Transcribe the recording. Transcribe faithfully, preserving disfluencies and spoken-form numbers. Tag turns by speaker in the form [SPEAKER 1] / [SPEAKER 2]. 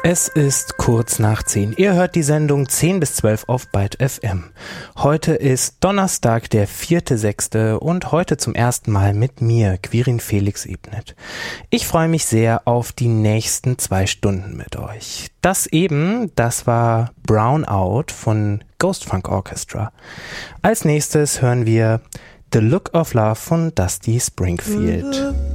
[SPEAKER 1] Es ist kurz nach zehn. Ihr hört die Sendung zehn bis zwölf auf Byte F M. Heute ist Donnerstag, der vierte sechste und heute zum ersten Mal mit mir, Quirin Felix Ebnet. Ich freue mich sehr auf die nächsten zwei Stunden mit euch. Das eben, das war Brownout von Ghost Funk Orchestra. Als nächstes hören wir The Look of Love von Dusty Springfield.